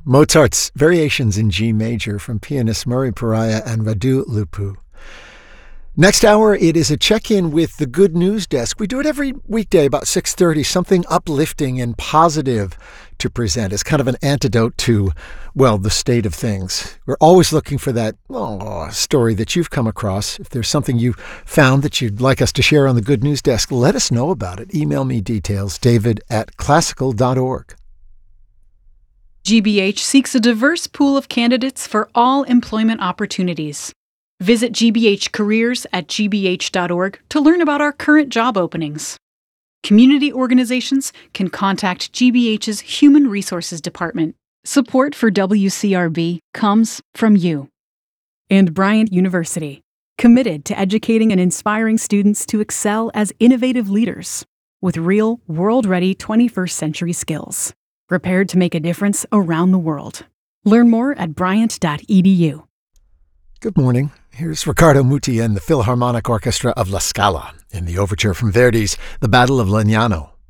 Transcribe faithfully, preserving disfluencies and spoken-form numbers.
Mozart's Variations in G Major from pianists Murray Pariah and Radu Lupu. Next hour, it is a check-in with the Good News Desk. We do it every weekday about six thirty, something uplifting and positive to present as kind of an antidote to, well, the state of things. We're always looking for that oh, story that you've come across. If there's something you found that you'd like us to share on the Good News Desk, let us know about it. Email me details, david at classical dot org. G B H seeks a diverse pool of candidates for all employment opportunities. Visit G B H Careers at g b h dot org to learn about our current job openings. Community organizations can contact G B H's Human Resources Department. Support for W C R B comes from you. And Bryant University, committed to educating and inspiring students to excel as innovative leaders with real, world-ready twenty-first century skills, prepared to make a difference around the world. Learn more at bryant dot e d u. Good morning. Here's Riccardo Muti and the Philharmonic Orchestra of La Scala in the overture from Verdi's The Battle of Legnano.